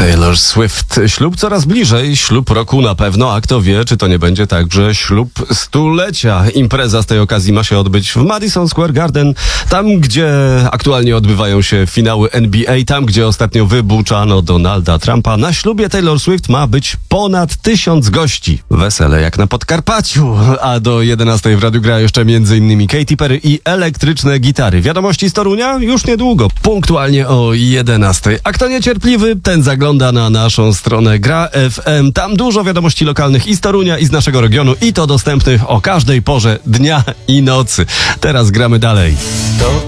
Taylor Swift. Ślub coraz bliżej, ślub roku na pewno, a kto wie, czy to nie będzie także ślub stulecia. Impreza z tej okazji ma się odbyć w Madison Square Garden, tam gdzie aktualnie odbywają się finały NBA, tam gdzie ostatnio wybuczano Donalda Trumpa. Na ślubie Taylor Swift ma być ponad 1000 gości. Wesele jak na Podkarpaciu. A do 11 w radiu gra jeszcze m.in. Katy Perry i elektryczne gitary. Wiadomości z Torunia już niedługo, punktualnie o 11. A kto niecierpliwy, ten zagląda na naszą stronę Gra FM. Tam dużo wiadomości lokalnych i z Torunia, i z naszego regionu, i to dostępnych o każdej porze dnia i nocy. Teraz gramy dalej. To